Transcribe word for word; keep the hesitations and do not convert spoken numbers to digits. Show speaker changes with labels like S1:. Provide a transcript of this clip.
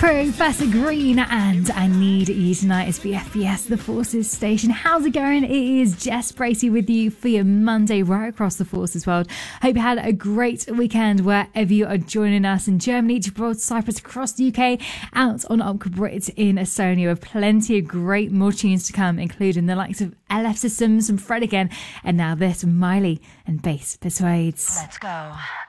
S1: Professor Green and I Need You Tonight is B F B S The Forces station. How's it going? It is Jess Bracey with you for your Monday right across the Forces world. Hope you had a great weekend wherever you are joining us in Germany, Gibraltar, Cyprus, across the U K, out on Opca Brit in Estonia, with plenty of great more tunes to come, including the likes of L F Systems and Fred again, and now this, Miley and Bass Persuades.
S2: Let's go.